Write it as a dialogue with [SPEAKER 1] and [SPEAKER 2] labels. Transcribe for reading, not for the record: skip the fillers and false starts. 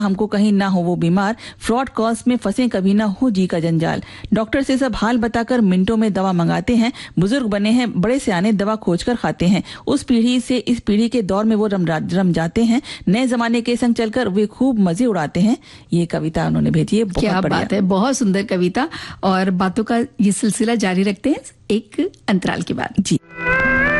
[SPEAKER 1] हमको कहीं ना हो वो बीमार, फ्रॉड कॉल्स में फंसे कभी ना हो जी का जंजाल। डॉक्टर से सब हाल बताकर मिनटों में दवा मंगाते हैं, बुजुर्ग बने हैं बड़े सियाने दवा खोज कर खाते हैं। उस पीढ़ी से इस पीढ़ी के दौर में वो रम जाते हैं, नए जमाने के संग चलकर वे खूब मजे उड़ाते हैं। ये कविता उन्होंने भेजी है,
[SPEAKER 2] क्या बात है, बहुत सुंदर कविता। और बातों का ये सिलसिला जारी रखते हैं एक अंतराल के बाद।
[SPEAKER 1] जी।